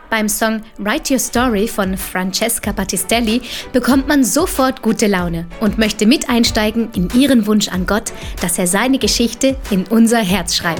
Beim Song Write Your Story von Francesca Battistelli bekommt man sofort gute Laune und möchte mit einsteigen in ihren Wunsch an Gott, dass er seine Geschichte in unser Herz schreibt.